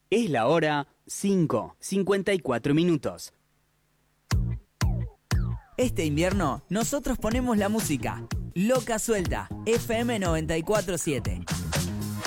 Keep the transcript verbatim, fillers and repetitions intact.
Es la hora cinco, cincuenta y cuatro minutos. Este invierno, nosotros ponemos la música. Loca Suelta, F M noventa y cuatro siete.